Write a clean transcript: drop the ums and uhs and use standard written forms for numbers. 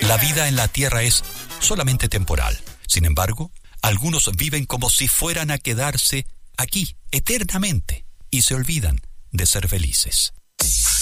La vida en la tierra es solamente temporal. Sin embargo, algunos viven como si fueran a quedarse aquí eternamente y se olvidan de ser felices.